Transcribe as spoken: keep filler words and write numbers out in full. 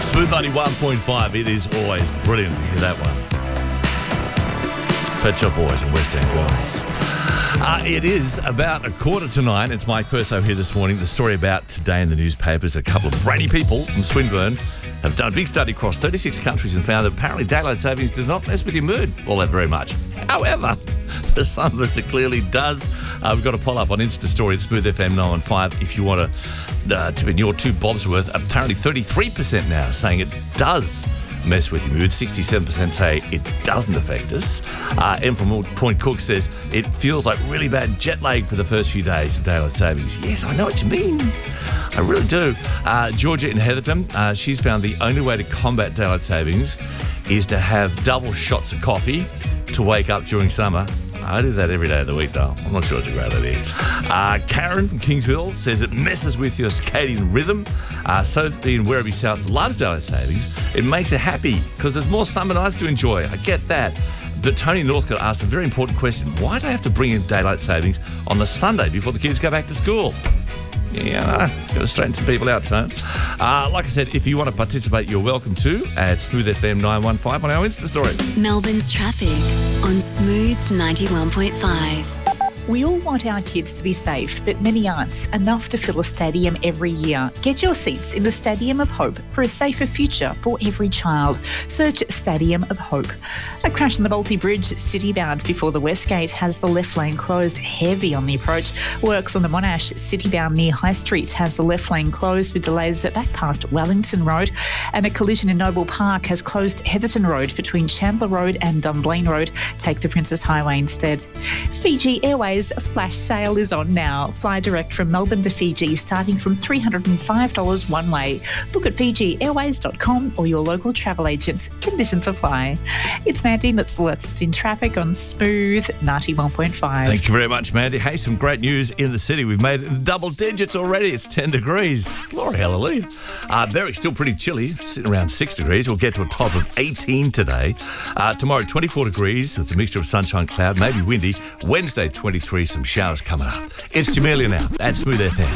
Smooth ninety-one point five. It is always brilliant to hear that one. Pet Shop Boys and West End Girls. Uh, it is about a quarter to nine. It's Mike Perso here this morning. The story about today in the newspapers, a couple of brainy people from Swinburne have done a big study across thirty-six countries and found that apparently daylight savings does not mess with your mood all that very much. However, for some of us it clearly does. Uh, we've got a poll up on Insta Story at Smooth F M nine one five if you want to uh, tip in your two bobs worth. Apparently thirty-three percent now saying it does mess with your mood. sixty-seven percent say it doesn't affect us. Uh, M from Point Cook says it feels like really bad jet lag for the first few days of daylight savings. Yes, I know what you mean. I really do. Uh, Georgia in Heatherton, uh, she's found the only way to combat daylight savings is to have double shots of coffee to wake up during summer. I do that every day of the week, though. I'm not sure it's a great idea. Uh, Karen from Kingsville says it messes with your circadian rhythm. Uh, Sophie in Werribee South loves daylight savings. It makes her happy because there's more summer nights to enjoy. I get that. But Tony Northcote asked a very important question. Why do I have to bring in daylight savings on the Sunday before the kids go back to school? Yeah, got to straighten some people out, Tone. Uh, like I said, if you want to participate, you're welcome to at Smooth F M nine one five on our Insta Story. Melbourne's traffic on Smooth ninety-one point five. We all want our kids to be safe, but many aren't. Enough to fill a stadium every year. Get your seats in the Stadium of Hope for a safer future for every child. Search Stadium of Hope. A crash on the Bolte Bridge, city-bound before the Westgate, has the left lane closed, heavy on the approach. Works on the Monash, city-bound near High Street, has the left lane closed with delays back past Wellington Road. And a collision in Noble Park has closed Heatherton Road between Chandler Road and Dunblane Road. Take the Princess Highway instead. Fiji Airways flash sale is on now. Fly direct from Melbourne to Fiji starting from three hundred five dollars one way. Book at fiji airways dot com or your local travel agent. Conditions apply. It's Mandy. That's the latest in traffic on Smooth ninety-one point five. Thank you very much, Mandy. Hey, some great news in the city. We've made it in double digits already. It's ten degrees. Glory, hallelujah. Uh, Berwick's still pretty chilly, sitting around six degrees. We'll get to a top of eighteen today. Uh, tomorrow, twenty-four degrees with a mixture of sunshine, cloud, maybe windy. Wednesday, twenty-three, some showers coming up. It's Jamelia now at Smooth F M.